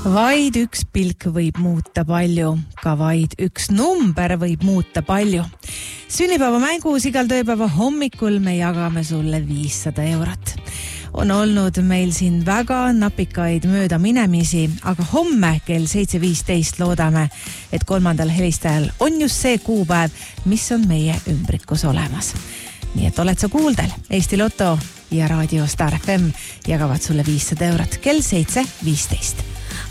Vaid üks pilk võib muuta palju, ka vaid üks number võib muuta palju. Sünnipäeva mängus igal tööpäeva hommikul me jagame sulle 500 eurot. On olnud meil siin väga napikaid möödaminemisi, aga homme kell 7.15 loodame, et 3. helistajal on just see kuupäev, mis on meie ümbrikus olemas. Nii et oled sa kuuldel, Eesti Loto ja Raadio Star FM jagavad sulle 500 eurot kell 7.15.